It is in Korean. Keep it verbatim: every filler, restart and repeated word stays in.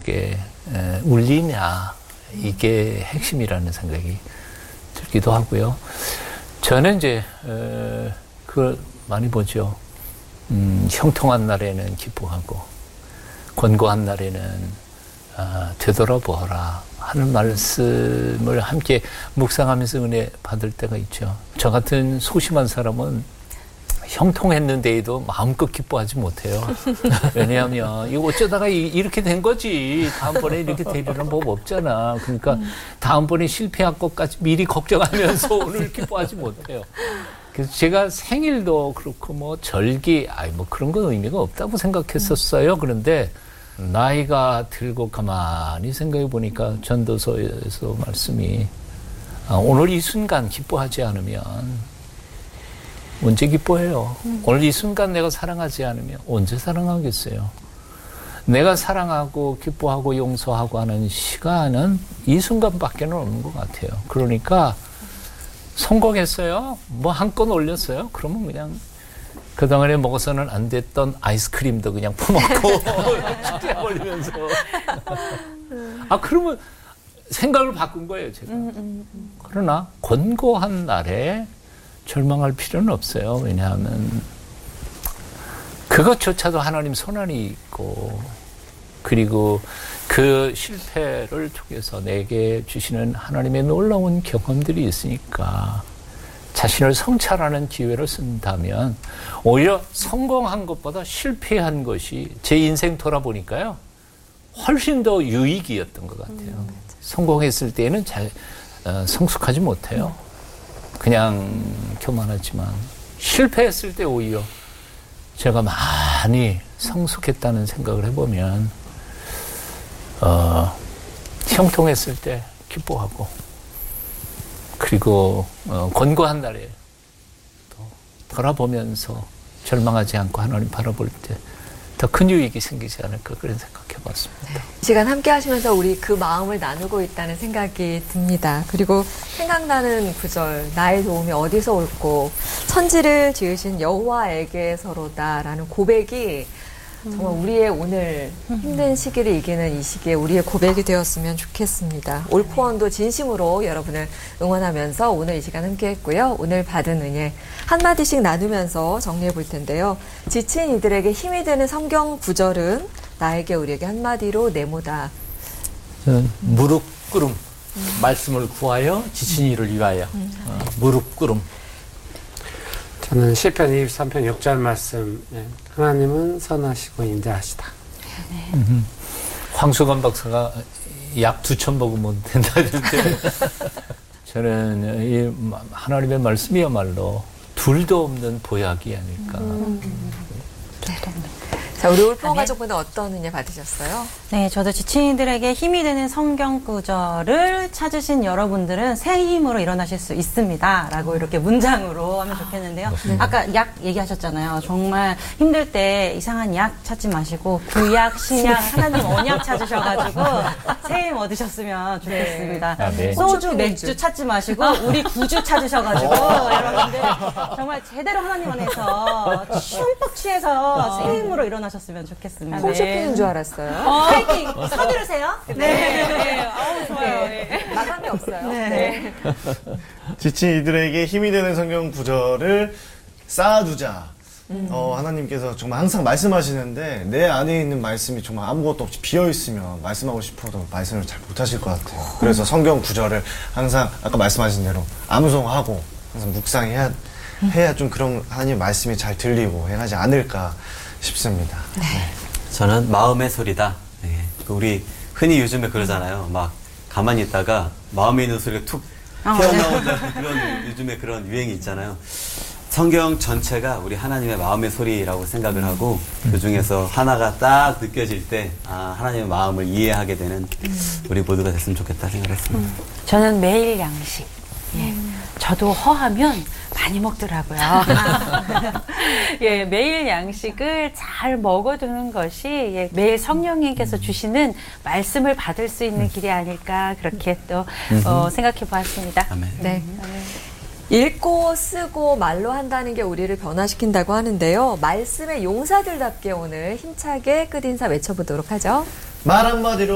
속에 에, 울리냐 이게 핵심이라는 생각이 들기도 하고요. 저는 이제 에, 그걸 많이 보죠. 음, 형통한 날에는 기뻐하고 권고한 날에는 아, 되돌아보아라 하는 말씀을 함께 묵상하면서 은혜 받을 때가 있죠. 저 같은 소심한 사람은 형통했는데도 마음껏 기뻐하지 못해요. 왜냐하면 이거 어쩌다가 이렇게 된 거지. 다음번에 이렇게 되리라는 법 없잖아. 그러니까 다음번에 실패할 것까지 미리 걱정하면서 오늘 기뻐하지 못해요. 그래서 제가 생일도 그렇고 뭐 절기, 아이 뭐 그런 건 의미가 없다고 생각했었어요. 그런데 나이가 들고 가만히 생각해 보니까 전도서에서 말씀이 아, 오늘 이 순간 기뻐하지 않으면 언제 기뻐해요? 음. 오늘 이 순간 내가 사랑하지 않으면 언제 사랑하겠어요? 내가 사랑하고 기뻐하고 용서하고 하는 시간은 이 순간밖에는 없는 것 같아요. 그러니까 성공했어요? 뭐 한 건 올렸어요? 그러면 그냥 그동안에 먹어서는 안 됐던 아이스크림도 그냥 퍼먹고 축제해버리면서 아 그러면 생각을 바꾼 거예요 제가. 음, 음, 음. 그러나 권고한 날에 절망할 필요는 없어요. 왜냐하면 그것조차도 하나님 손안이 있고 그리고 그 실패를 통해서 내게 주시는 하나님의 놀라운 경험들이 있으니까 자신을 성찰하는 기회를 쓴다면 오히려 성공한 것보다 실패한 것이 제 인생 돌아보니까요. 훨씬 더 유익이었던 것 같아요. 음, 성공했을 때는 잘 어, 성숙하지 못해요. 그냥 교만하지만 실패했을 때 오히려 제가 많이 성숙했다는 생각을 해보면 어, 형통했을 때 기뻐하고 그리고 어, 권고한 날에 또 돌아보면서 절망하지 않고 하나님 바라볼 때 더 큰 유익이 생기지 않을까 그런 생각해 봤습니다. 네. 시간 함께 하시면서 우리 그 마음을 나누고 있다는 생각이 듭니다. 그리고 생각나는 구절, 나의 도움이 어디서 올꼬 천지를 지으신 여호와에게서로다라는 고백이 정말 우리의 오늘 힘든 시기를 이기는 이 시기에 우리의 고백이 되었으면 좋겠습니다. 올포원도 진심으로 여러분을 응원하면서 오늘 이 시간 함께 했고요. 오늘 받은 은혜 한마디씩 나누면서 정리해 볼 텐데요. 지친 이들에게 힘이 되는 성경 구절은 나에게 우리에게 한마디로 네모다. 무릎 꿇음, 음. 말씀을 구하여 지친 이를 위하여 음. 어, 무릎 꿇음. 저는 시편 이십삼 편 육 절 말씀 네. 하나님은 선하시고 인자하시다. 네. 음. 황수건 박사가 약 두천 먹으면 된다는데 저는 이 하나님의 말씀이야말로 둘도 없는 보약이 아닐까. 음. 네. 자, 우리 올포 가족분은 어떤 은혜 받으셨어요? 네, 저도 지친 이들에게 힘이 되는 성경 구절을 찾으신 여러분들은 새 힘으로 일어나실 수 있습니다. 라고 이렇게 문장으로 하면 좋겠는데요. 네. 아까 약 얘기하셨잖아요. 정말 힘들 때 이상한 약 찾지 마시고 구약, 신약, 하나님 언약 찾으셔가지고 새 힘 얻으셨으면 좋겠습니다. 네. 아, 네. 소주, 맥주 찾지 마시고 우리 구주 찾으셔가지고 여러분들 정말 제대로 하나님 안에서 춤뻑 취해서 새 힘으로 일어나셨으면 좋겠습니다. 홈쇼 피는 줄 알았어요. 어, 파이팅! 서두르세요. 네. 네. 네. 아우, 좋아요. 네. 마감이 없어요. 네. 네. 지친 이들에게 힘이 되는 성경 구절을 쌓아두자. 음. 어, 하나님께서 정말 항상 말씀하시는데 내 안에 있는 말씀이 정말 아무것도 없이 비어있으면 말씀하고 싶어도 말씀을 잘 못하실 것 같아요. 그래서 성경 구절을 항상 아까 말씀하신 대로 암송하고 항상 묵상해야 해야 좀 그런 하나님 말씀이 잘 들리고 행하지 않을까 싶습니다. 네. 네. 저는 마음의 소리다. 네. 우리 흔히 요즘에 그러잖아요. 막 가만히 있다가 마음에 있는 소리가 툭 튀어나오는 그런 요즘에 그런 유행이 있잖아요. 성경 전체가 우리 하나님의 마음의 소리라고 생각을 하고 그 중에서 하나가 딱 느껴질 때 아, 하나님의 마음을 이해하게 되는 우리 모두가 됐으면 좋겠다 생각했습니다. 저는 매일 양식. 예. 저도 허하면 많이 먹더라고요. 예, 매일 양식을 잘 먹어두는 것이 예, 매일 성령님께서 주시는 말씀을 받을 수 있는 길이 아닐까 그렇게 또 어, 생각해 보았습니다. 아멘. 네. 읽고 쓰고 말로 한다는 게 우리를 변화시킨다고 하는데요. 말씀의 용사들답게 오늘 힘차게 끝인사 외쳐보도록 하죠. 말 한마디로